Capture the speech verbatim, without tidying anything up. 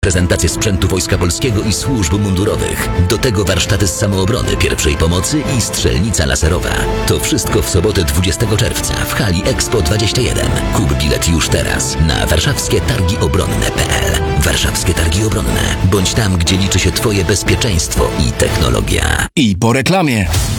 prezentacje sprzętu Wojska Polskiego i służb mundurowych. Do tego warsztaty z samoobrony, pierwszej pomocy i strzelnica laserowa. To wszystko w sobotę dwudziestego czerwca w hali Expo dwadzieścia jeden. Kup bilet już teraz na warszawskie targi obronne kropka p l. Warszawskie Targi Obronne. Bądź tam, gdzie liczy się Twoje bezpieczeństwo i technologia. I po reklamie.